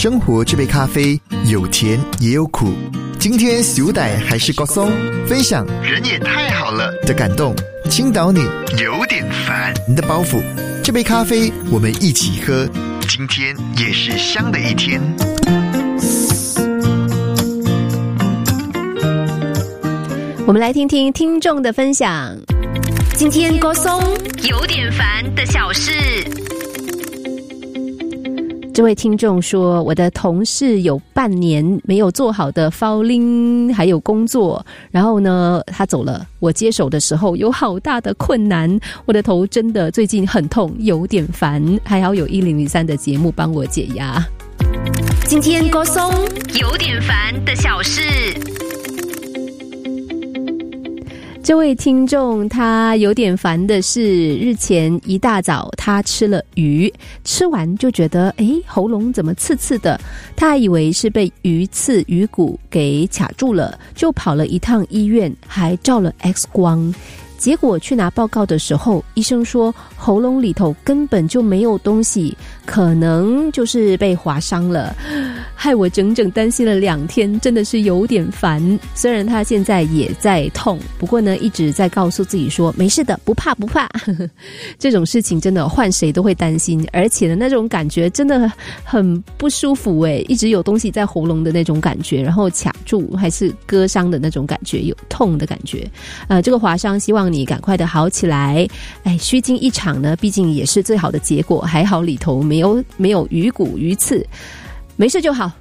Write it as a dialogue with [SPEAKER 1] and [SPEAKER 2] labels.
[SPEAKER 1] 生活这杯咖啡有甜也有苦，今天小歹还是高松，分享人也太好了的感动，倾倒你有点烦的包袱。这杯咖啡我们一起喝，今天也是香的一天。
[SPEAKER 2] 我们来听听听众的分享。今天高松有点烦的小事。这位听众说，我的同事有半年没有做好的 filing 还有工作，然后呢他走了，我接手的时候有好大的困难，我的头真的最近很痛，有点烦，还好有1003的节目帮我解压。今天高松有点烦的小事。这位听众他有点烦的是，日前一大早他吃了鱼，吃完就觉得喉咙怎么刺刺的，他还以为是被鱼刺鱼骨给卡住了，就跑了一趟医院，还照了 X 光。结果去拿报告的时候，医生说喉咙里头根本就没有东西，可能就是被划伤了，害我整整担心了2天，真的是有点烦。虽然他现在也在痛，不过呢一直在告诉自己说没事的，不怕不怕。这种事情真的换谁都会担心，而且呢那种感觉真的很不舒服一直有东西在喉咙的那种感觉，然后卡住还是割伤的那种感觉，有痛的感觉。这个划伤希望你赶快的好起来。虚惊一场呢，毕竟也是最好的结果，还好里头没有鱼骨鱼刺，没事就好。